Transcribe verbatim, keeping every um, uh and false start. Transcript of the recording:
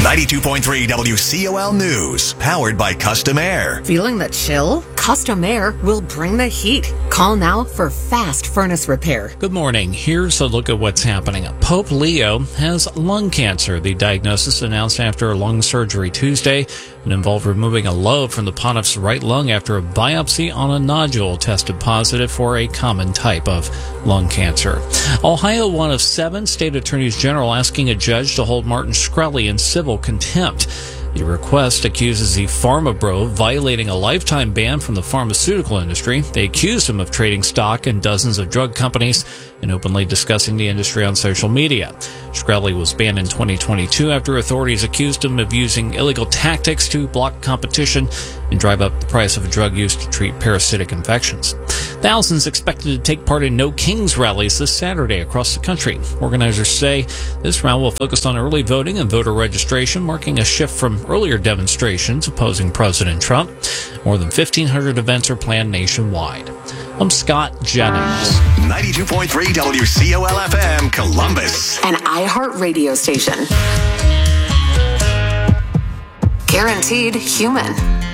ninety-two point three W C O L News, powered by Custom Air. Feeling the chill? Custom Air will bring the heat. Call now for fast furnace repair. Good morning. Here's a look at what's happening. Pope Leo has lung cancer. The diagnosis announced after lung surgery Tuesday and involved removing a lobe from the pontiff's right lung after a biopsy on a nodule tested positive for a common type of lung cancer. Ohio, one of seven state attorneys general asking a judge to hold Martin Shkreli in civil contempt. The request accuses the Pharma Bro of violating a lifetime ban from the pharmaceutical industry. They accused him of trading stock in dozens of drug companies and openly discussing the industry on social media. Shkreli was banned in twenty twenty-two after authorities accused him of using illegal tactics to block competition and drive up the price of a drug used to treat parasitic infections. Thousands expected to take part in No Kings rallies this Saturday across the country. Organizers say this round will focus on early voting and voter registration, marking a shift from earlier demonstrations opposing President Trump. More than fifteen hundred events are planned nationwide. I'm Scott Jennings. ninety-two point three W C O L F M, Columbus. An iHeart radio station. Guaranteed human.